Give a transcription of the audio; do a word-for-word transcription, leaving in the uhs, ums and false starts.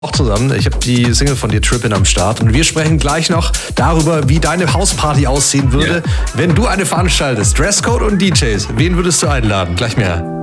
auch zusammen. Ich habe die Single von dir, Trippin', am Start. Und wir sprechen gleich noch darüber, wie deine Hausparty aussehen würde, yeah. wenn du eine veranstaltest. Dresscode und D Js. Wen würdest du einladen? Gleich mehr.